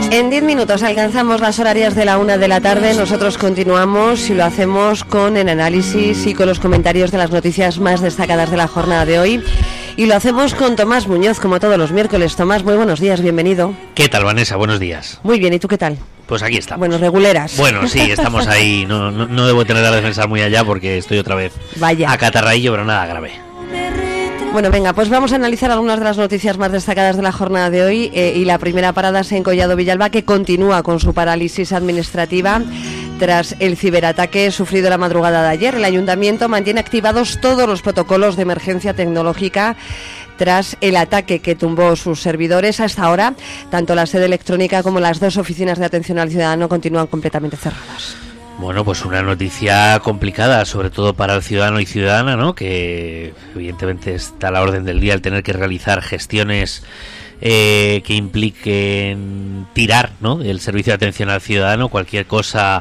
En 10 minutos alcanzamos las horarias de la 1 de la tarde. Nosotros continuamos y lo hacemos con el análisis y con los comentarios de las noticias más destacadas de la jornada de hoy. Y lo hacemos con Tomás Muñoz, como todos los miércoles. Tomás, muy buenos días, bienvenido. ¿Qué tal, Vanessa? Buenos días. Muy bien, ¿y tú qué tal? Pues aquí estamos. Bueno, reguleras. Bueno, sí, estamos ahí. No debo tener la defensa muy allá porque estoy otra vez acatarraillo, pero nada grave. Bueno, venga, pues vamos a analizar algunas de las noticias más destacadas de la jornada de hoy y la primera parada es en Collado Villalba, que continúa con su parálisis administrativa tras el ciberataque sufrido la madrugada de ayer. El ayuntamiento mantiene activados todos los protocolos de emergencia tecnológica tras el ataque que tumbó sus servidores. Hasta ahora, tanto la sede electrónica como las dos oficinas de atención al ciudadano continúan completamente cerradas. Bueno, pues una noticia complicada, sobre todo para el ciudadano y ciudadana, ¿no? Que evidentemente está a la orden del día el tener que realizar gestiones que impliquen tirar, ¿no?, del servicio de atención al ciudadano, cualquier cosa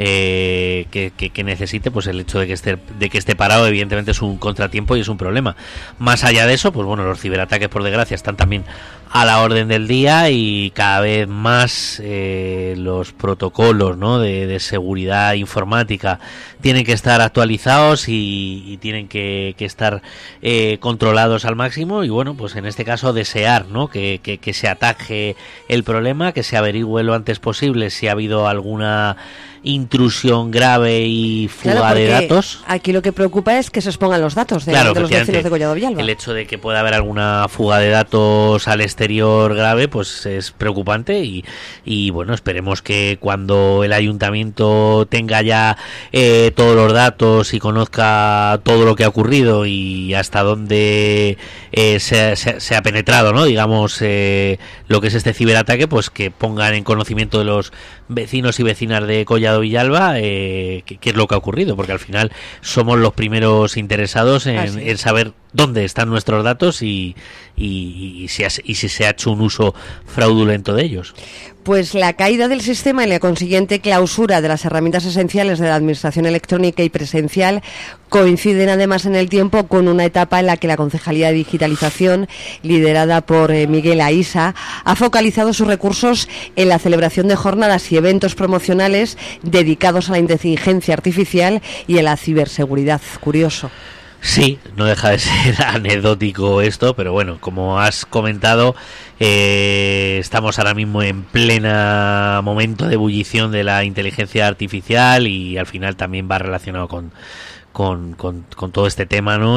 que necesite. Pues el hecho de que esté parado evidentemente es un contratiempo y es un problema. Más allá de eso, pues bueno, los ciberataques, por desgracia, están también a la orden del día y cada vez más los protocolos, ¿no?, de seguridad informática tienen que estar actualizados y tienen que estar controlados al máximo. Y bueno, pues en este caso desear, ¿no?, que se ataje el problema, que se averigüe lo antes posible si ha habido alguna intrusión grave y fuga de datos. Aquí lo que preocupa es que se expongan los datos de los vecinos de Collado Villalba. El hecho de que pueda haber alguna fuga de datos al exterior grave, pues es preocupante y bueno, esperemos que cuando el ayuntamiento tenga ya todos los datos y conozca todo lo que ha ocurrido y hasta dónde se ha penetrado, ¿no?, digamos, lo que es este ciberataque, pues que pongan en conocimiento de los vecinos y vecinas de Collado Villalba qué es lo que ha ocurrido, porque al final somos los primeros interesados en saber dónde están nuestros datos y si se ha hecho un uso fraudulento de ellos. Pues la caída del sistema y la consiguiente clausura de las herramientas esenciales de la administración electrónica y presencial coinciden además en el tiempo con una etapa en la que la Concejalía de Digitalización, liderada por Miguel Aisa, ha focalizado sus recursos en la celebración de jornadas y eventos promocionales dedicados a la inteligencia artificial y a la ciberseguridad. Curioso. Sí, no deja de ser anecdótico esto, pero bueno, como has comentado, estamos ahora mismo en plena momento de ebullición de la inteligencia artificial y al final también va relacionado con todo este tema, ¿no?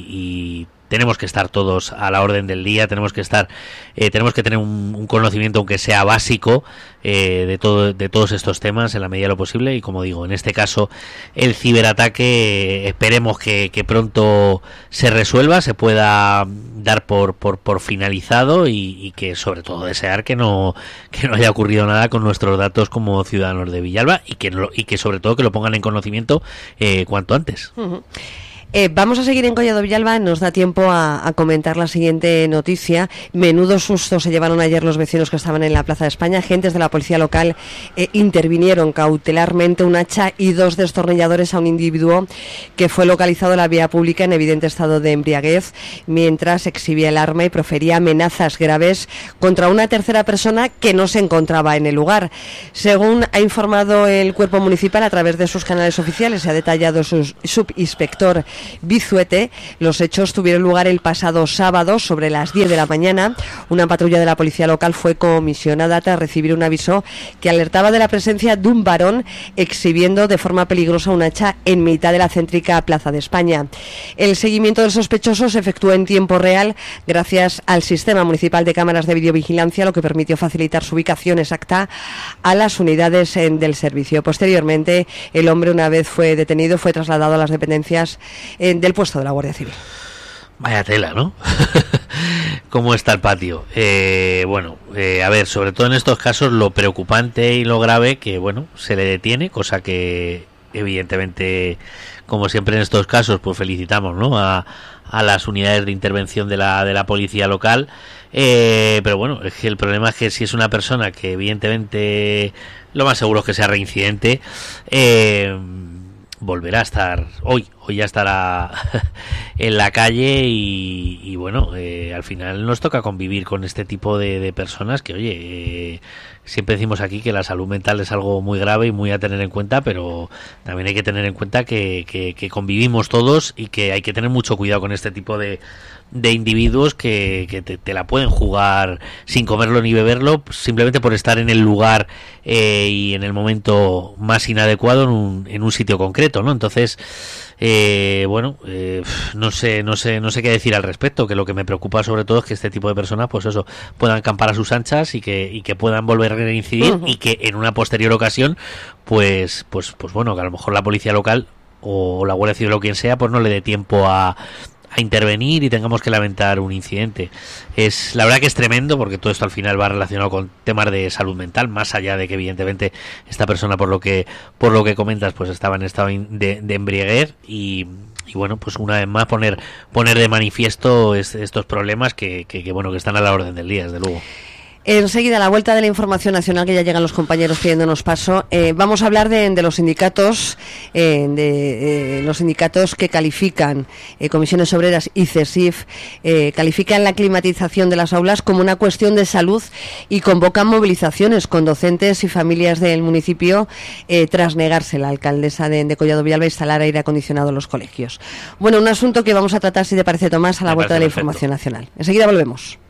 Y tenemos que estar todos a la orden del día, tenemos que tener un conocimiento, aunque sea básico, de todos estos temas en la medida de lo posible. Y como digo, en este caso el ciberataque esperemos que pronto se resuelva, se pueda dar por finalizado y que sobre todo desear que no haya ocurrido nada con nuestros datos como ciudadanos de Villalba y que sobre todo que lo pongan en conocimiento cuanto antes. Uh-huh. Vamos a seguir en Collado Villalba, nos da tiempo a comentar la siguiente noticia. Menudo susto se llevaron ayer los vecinos que estaban en la Plaza de España. Agentes de la policía local intervinieron cautelarmente un hacha y 2 destornilladores a un individuo que fue localizado en la vía pública en evidente estado de embriaguez mientras exhibía el arma y profería amenazas graves contra una tercera persona que no se encontraba en el lugar. Según ha informado el cuerpo municipal a través de sus canales oficiales, se ha detallado su subinspector Bizuete, los hechos tuvieron lugar el pasado sábado sobre las 10 de la mañana. Una patrulla de la policía local fue comisionada tras recibir un aviso que alertaba de la presencia de un varón exhibiendo de forma peligrosa un hacha en mitad de la céntrica Plaza de España. El seguimiento del sospechoso se efectuó en tiempo real gracias al sistema municipal de cámaras de videovigilancia, lo que permitió facilitar su ubicación exacta a las unidades del servicio. Posteriormente, el hombre, una vez fue detenido, fue trasladado a las dependencias del puesto de la Guardia Civil. Vaya tela, ¿no? ¿Cómo está el patio? A ver, sobre todo en estos casos lo preocupante y lo grave que, bueno, se le detiene, cosa que evidentemente, como siempre en estos casos, pues felicitamos, ¿no?, a las unidades de intervención de la policía local, pero bueno, es que el problema es que si es una persona que evidentemente lo más seguro es que sea reincidente, volverá a estar hoy hoy ya estará en la calle y bueno, al final nos toca convivir con este tipo de personas que, oye, siempre decimos aquí que la salud mental es algo muy grave y muy a tener en cuenta, pero también hay que tener en cuenta que convivimos todos y que hay que tener mucho cuidado con este tipo de individuos que te la pueden jugar sin comerlo ni beberlo, simplemente por estar en el lugar y en el momento más inadecuado en un sitio concreto, ¿no? Entonces, no sé qué decir al respecto, que lo que me preocupa sobre todo es que este tipo de personas, pues eso, puedan acampar a sus anchas y que puedan volver a reincidir y que en una posterior ocasión, pues bueno, que a lo mejor la policía local o la Guardia Civil o quien sea, pues no le dé tiempo a intervenir y tengamos que lamentar un incidente. La verdad que es tremendo, porque todo esto al final va relacionado con temas de salud mental, más allá de que evidentemente esta persona, por lo que comentas, pues estaba en estado de embriaguez y bueno, pues una vez más poner de manifiesto estos problemas que están a la orden del día, desde luego. Enseguida, a la vuelta de la información nacional, que ya llegan los compañeros pidiéndonos paso, vamos a hablar de los sindicatos, los sindicatos que califican, Comisiones Obreras y CESIF, califican la climatización de las aulas como una cuestión de salud y convocan movilizaciones con docentes y familias del municipio tras negarse la alcaldesa de Collado Villalba a instalar aire acondicionado en los colegios. Bueno, un asunto que vamos a tratar, si te parece, Tomás, a la vuelta de la información nacional. Enseguida volvemos.